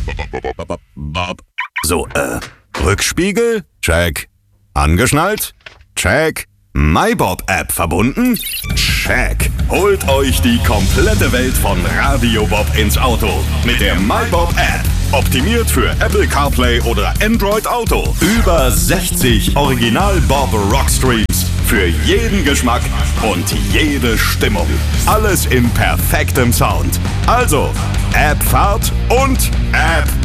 So, Rückspiegel? Check. Angeschnallt? Check. MyBob-App verbunden? Check. Holt euch die komplette Welt von Radio Bob ins Auto mit der MyBob-App. Optimiert für Apple CarPlay oder Android Auto. Über 60 Original Bob Rockstreams für jeden Geschmack und jede Stimmung. Alles in perfektem Sound. Also, App Fahrt und App